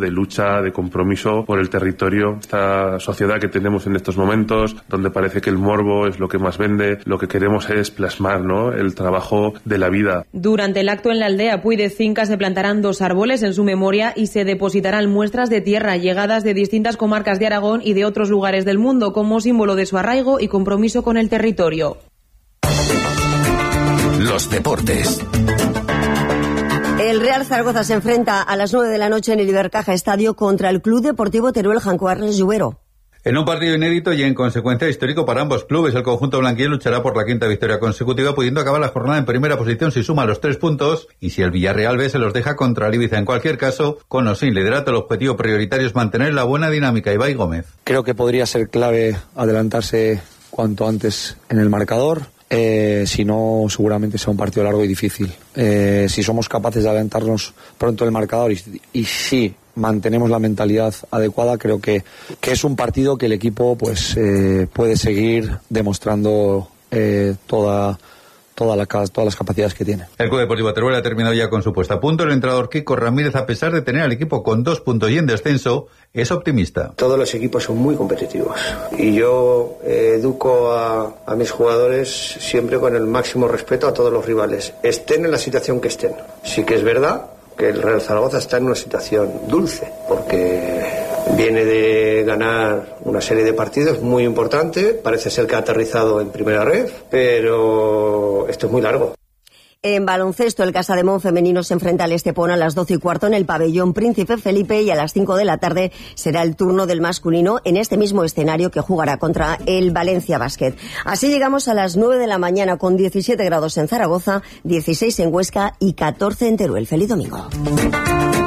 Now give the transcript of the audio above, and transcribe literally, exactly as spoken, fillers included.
de lucha, de compromiso por el territorio. Esta sociedad que tenemos en estos momentos, donde parece que el morbo es lo que más vende, lo que queremos es plasmar, ¿no?, el trabajo de la vida. Durante el acto en la aldea Puy de Cinca se plantarán dos árboles en su memoria y se depositarán muestras de tierra llegadas de distintas comarcas de Aragón y de otros lugares del mundo como símbolo de su arraigo y compromiso con el territorio. Los deportes. El Real Zaragoza se enfrenta a las nueve de la noche en el Ibercaja Estadio contra el Club Deportivo Teruel Janco Carles Lluvero. En un partido inédito y en consecuencia histórico para ambos clubes, el conjunto blanquillo luchará por la quinta victoria consecutiva, pudiendo acabar la jornada en primera posición si suma los tres puntos y si el Villarreal B se los deja contra el Ibiza. En cualquier caso, con o sin liderato, el objetivo prioritario es mantener la buena dinámica. Ibai Gómez. Creo que podría ser clave adelantarse cuanto antes en el marcador. Eh, si no, seguramente sea un partido largo y difícil. Eh, si somos capaces de adelantarnos pronto en el marcador y, y si mantenemos la mentalidad adecuada, creo que, que es un partido que el equipo pues eh, puede seguir demostrando eh, toda Toda la, todas las capacidades que tiene. El Club Deportivo Teruel ha terminado ya con su puesta a punto. El entrenador Kiko Ramírez, a pesar de tener al equipo con dos puntos y en descenso, es optimista. Todos los equipos son muy competitivos y yo eh, educo a, a mis jugadores siempre con el máximo respeto a todos los rivales, estén en la situación que estén. Sí que es verdad que el Real Zaragoza está en una situación dulce porque viene de ganar una serie de partidos muy importante, parece ser que ha aterrizado en primera red, pero esto es muy largo. En baloncesto, el Casademón femenino se enfrenta al Estepona a las doce y cuarto en el pabellón Príncipe Felipe y a las cinco de la tarde será el turno del masculino en este mismo escenario que jugará contra el Valencia Basket. Así llegamos a las nueve de la mañana con diecisiete grados en Zaragoza, dieciséis en Huesca y catorce en Teruel. Feliz domingo.